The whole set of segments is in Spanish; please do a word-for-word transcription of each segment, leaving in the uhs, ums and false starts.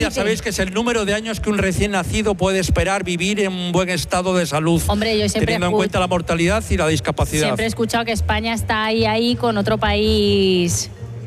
Ya sabéis que es el número de años que un recién nacido puede esperar vivir en un buen estado de salud. Hombre, yo siempre teniendo en cuenta la mortalidad y la discapacidad. Siempre he escuchado que España está ahí, ahí con otro país.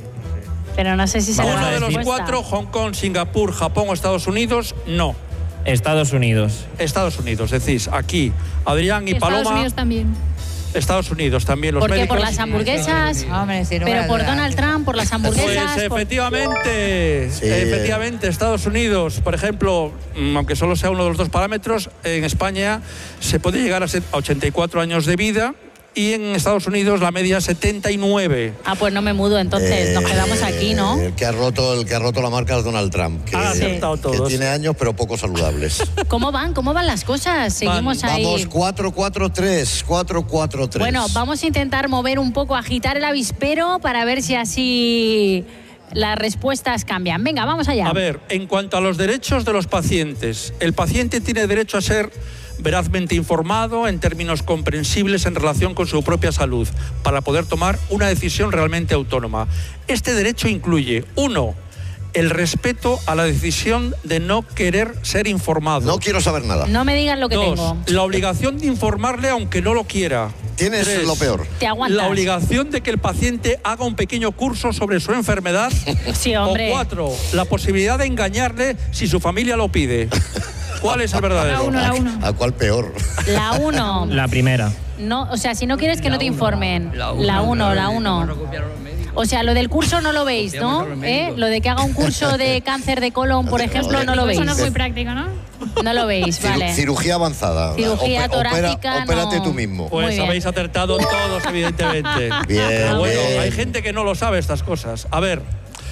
Pero no sé si será Uno la de los respuesta. cuatro, Hong Kong, Singapur, Japón o Estados Unidos, no. Estados Unidos. Estados Unidos, decís, aquí, Adrián y Paloma. Estados Unidos también. Estados Unidos también, los ¿Por qué? médicos. ¿Por las hamburguesas? Hombre, sin lugar Pero a por dudas. Donald Trump, por las hamburguesas. Pues por- efectivamente, Sí. efectivamente, Estados Unidos, por ejemplo, mm, aunque solo sea uno de los dos parámetros, en España se puede llegar a set- a ochenta y cuatro años de vida y en Estados Unidos la media setenta y nueve. Ah, pues no me mudo, entonces nos Eh, quedamos aquí, ¿no? El que ha roto, el que ha roto la marca es Donald Trump, que, Han acertado que todos. tiene años pero poco saludables. ¿Cómo van? ¿Cómo van las cosas? Seguimos ahí. Vamos cuatro cuatro tres, cuatro cuatro tres. Bueno, vamos a intentar mover un poco, agitar el avispero para ver si así las respuestas cambian. Venga, vamos allá. A ver, en cuanto a los derechos de los pacientes, el paciente tiene derecho a ser verazmente informado en términos comprensibles en relación con su propia salud para poder tomar una decisión realmente autónoma. Este derecho incluye, uno, el respeto a la decisión de no querer ser informado. No quiero saber nada. No me digan lo que Dos, tengo. la obligación de informarle aunque no lo quiera. Tienes Tres, lo peor. Te aguantas. La obligación de que el paciente haga un pequeño curso sobre su enfermedad. Sí, hombre. O cuatro, la posibilidad de engañarle si su familia lo pide. ¿Cuál es el verdadero? La uno, la uno. ¿A cuál peor? La uno. La primera. No, o sea, si no quieres que no te informen. La uno, la uno. O sea, lo del curso no lo veis, ¿no? ¿Eh? Lo de que haga un curso de cáncer de colon, por ejemplo, no lo veis. Eso no es muy práctico, ¿no? No lo veis, Ciru- vale. Cirugía avanzada. Cirugía Ope- torácica, opera- Opérate no. tú mismo. Pues Muy bien. habéis acertado todos, evidentemente. Bien, Pero bueno, bien. hay gente que no lo sabe estas cosas. A ver,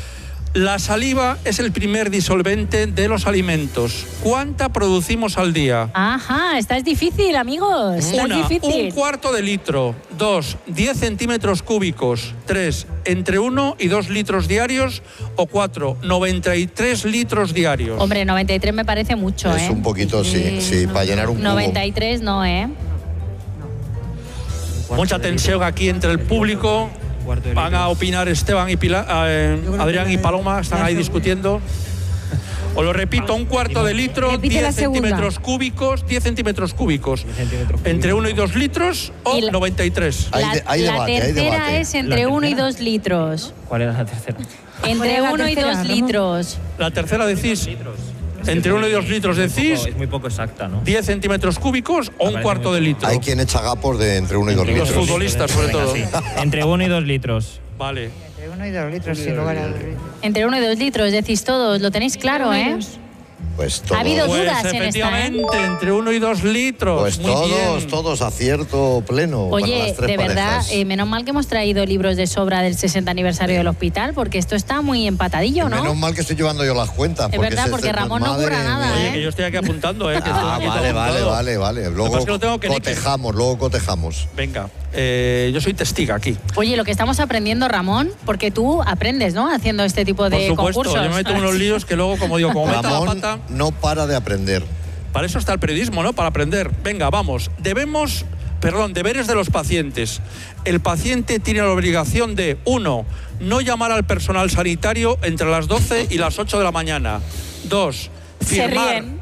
la saliva es el primer disolvente de los alimentos. ¿Cuánta producimos al día? Ajá, esta es difícil, amigos. Esta Una, es difícil. un cuarto de litro. Dos, diez centímetros cúbicos. Tres, entre uno y dos litros diarios. O cuatro, noventa y tres litros diarios. Hombre, noventa y tres me parece mucho, Es ¿eh? un poquito, sí, sí, para llenar un cubo. noventa y tres no, ¿eh? Mucha tensión aquí entre el público. Van a opinar Esteban y Pilar, eh, Adrián y Paloma, están ahí discutiendo. Os lo repito, un cuarto de litro, Repite la diez segunda. centímetros cúbicos, diez centímetros cúbicos. Entre uno y dos litros o Y la- noventa y tres. Hay La, de- hay la debate, hay tercera debate. es entre ¿La uno y tercera? dos litros. ¿Cuál era la tercera? Entre es la uno y tercera, dos Ramón? litros. La tercera decís, entre uno y dos litros decís, Es muy poco exacta, ¿no? diez centímetros cúbicos o un parece cuarto muy de litro. Hay quien echa gapos de entre uno y dos Los litros. futbolistas, sobre Venga, todo. sí. Entre uno y dos litros. Vale. Entre uno y dos litros, sin lugar a dudas. Entre uno y dos litros, decís todos. Lo tenéis claro, ¿eh? Pues todos, Ha habido Pues dudas en esta, ¿eh? efectivamente, entre uno y dos litros. pues Muy todos, bien. todos, acierto pleno para Oye, las tres de verdad, parejas. eh, menos mal que hemos traído libros de sobra del sesenta aniversario del hospital, porque esto está muy empatadillo, ¿no? Menos mal que estoy llevando yo las cuentas. Es porque verdad, se- porque pues, Ramón no madre curra nada, mía. Oye, ¿eh? que yo estoy aquí apuntando, ¿eh? Que estoy Ah, aquí vale, todo vale, apuntado. vale, vale. Lo que Luego pasa es que lo tengo que niquel. cotejamos, luego cotejamos. Venga, eh, yo soy testiga aquí. Oye, lo que estamos aprendiendo, Ramón, porque tú aprendes, ¿no? Haciendo este tipo de Por supuesto, concursos. yo me meto en unos líos que luego, como digo, como meta la Ramón pata, no para de aprender. para eso está el periodismo, ¿no? Para aprender. Venga, vamos. Debemos, perdón, deberes de los pacientes. El paciente tiene la obligación de, uno, no llamar al personal sanitario entre las doce y las ocho de la mañana. Dos, Se firmar. ríen.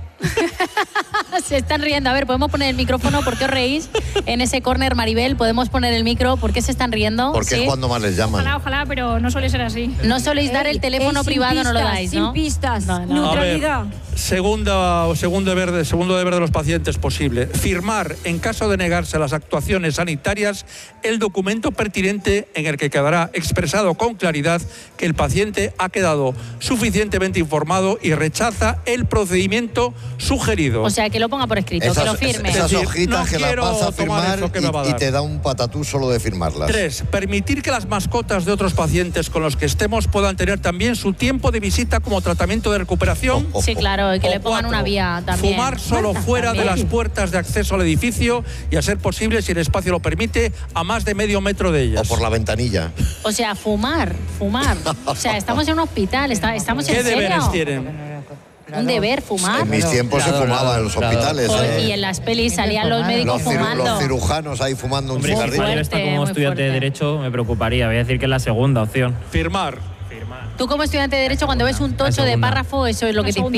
Se están riendo. A ver, ¿podemos poner el micrófono? ¿Por qué os reís? En ese córner, Maribel, ¿podemos poner el micro? ¿Por qué se están riendo? Porque ¿Sí? es cuando más les llaman. Ojalá, ojalá, pero no suele ser así. No soléis dar el Ey, teléfono ey, sin privado, no lo pistas, dais, ¿no? Sin pistas, No, no. A ver, neutralidad. segunda, o segundo, deber de, segundo deber de los pacientes posible. Firmar, en caso de negarse a las actuaciones sanitarias, el documento pertinente en el que quedará expresado con claridad que el paciente ha quedado suficientemente informado y rechaza el procedimiento sugerido. O sea, que lo ponga por escrito, que lo firme. esas Es decir, hojitas no que las quiero vas a tomar firmar eso que me va a y, y dar. te da un patatú solo de firmarlas. Tres, permitir que las mascotas de otros pacientes con los que estemos puedan tener también su tiempo de visita como tratamiento de recuperación. Oh, oh, Sí, claro, y que O le pongan cuatro, una vía también. Fumar solo fuera de También. las puertas de acceso al edificio y, a ser posible, si el espacio lo permite, a más de medio metro de O ellas. por la ventanilla. O sea, fumar, fumar. O sea, estamos en un hospital, está- estamos ¿Qué en serio. deberes tienen? Un deber, fumar. En mis tiempos se Claro, fumaba claro, en los claro. hospitales. Joder, ¿eh? y en las pelis salían los médicos Los, ciru- fumando. los cirujanos ahí fumando un Hombre, si cigarrillo. Javier está fuerte, como muy estudiante de fuerte. Derecho, me preocuparía. Voy a decir que es la segunda opción. Firmar. Tú como estudiante de Derecho, cuando ves un tocho de segunda. párrafo, eso es lo que te La segunda.